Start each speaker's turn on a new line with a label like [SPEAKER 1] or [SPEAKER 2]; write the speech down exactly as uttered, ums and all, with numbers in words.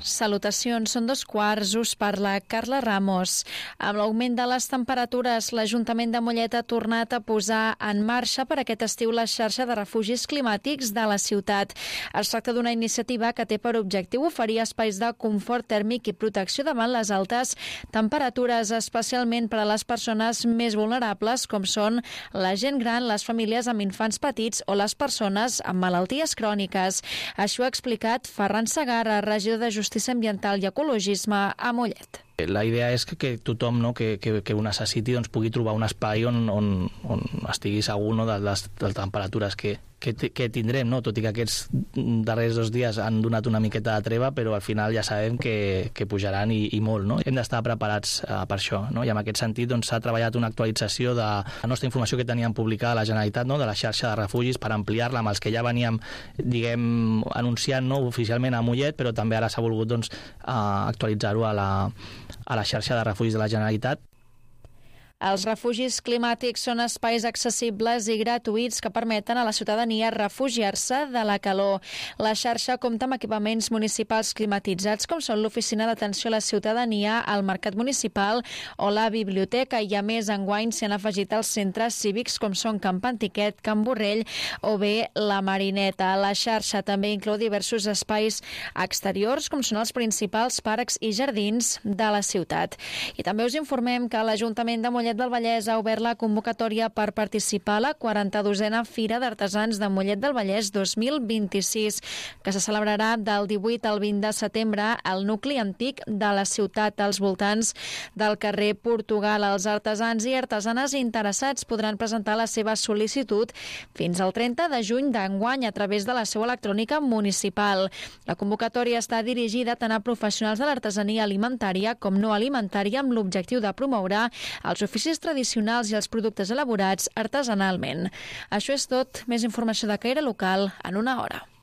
[SPEAKER 1] Salutacions, són dos quarts, us parla Carla Ramos. Amb l'augment de les temperatures, l'Ajuntament de Mollet ha tornat a posar en marxa per aquest estiu la xarxa de refugis climàtics de la ciutat. Es tracta d'una iniciativa que té per objectiu oferir espais de confort tèrmic i protecció davant les altes temperatures, especialment per a les persones més vulnerables, com són la gent gran, les famílies amb infants petits o les persones amb malalties cròniques. Això ha explicat Ferran Segarra, regidor de Justícia Ambiental i Ecologisme a Mollet.
[SPEAKER 2] La idea és que, que tothom no, que, que, que ho necessiti doncs, pugui trobar un espai on, on, on estigui segur, no, de, les, de les temperatures que, que, que tindrem, no? Tot i que aquests darrers dos dies han donat una miqueta de treva, però al final ja sabem que, que pujaran i, i molt. No? Hem d'estar preparats uh, per això, no? I en aquest sentit s'ha doncs, treballat una actualització de la nostra informació que teníem publicada a la Generalitat, no? De la xarxa de refugis, per ampliar-la amb els que ja veníem diguem, anunciant, no? Oficialment a Mollet, però també ara s'ha volgut doncs, uh, actualitzar-ho a la a la xarxa de refugis de la Generalitat.
[SPEAKER 1] Els refugis climàtics són espais accessibles i gratuïts que permeten a la ciutadania refugiar-se de la calor. La xarxa compta amb equipaments municipals climatitzats com són l'Oficina d'Atenció a la Ciutadania, el Mercat Municipal o la Biblioteca, i a més enguany s'hi han afegit els centres cívics com són Camp Antiquet, Camp Borrell o bé la Marineta. La xarxa també inclou diversos espais exteriors com són els principals parcs i jardins de la ciutat. I també us informem que l'Ajuntament de Mollet del Vallès ha obert la convocatòria per participar a la quaranta-dosena Fira d'Artesans de Mollet del Vallès dos mil vint-i-sis, que se celebrarà del divuit al vint de setembre al nucli antic de la ciutat, als voltants del carrer Portugal. Els artesans i artesanes interessats podran presentar la seva sol·licitud fins al trenta de juny d'enguany a través de la seu electrònica municipal. La convocatòria està dirigida tant a professionals de l'artesania alimentària com no alimentària, amb l'objectiu de promoure els oficis tradicionals i els productes elaborats artesanalment. Això és tot. Més informació de caire local en una hora.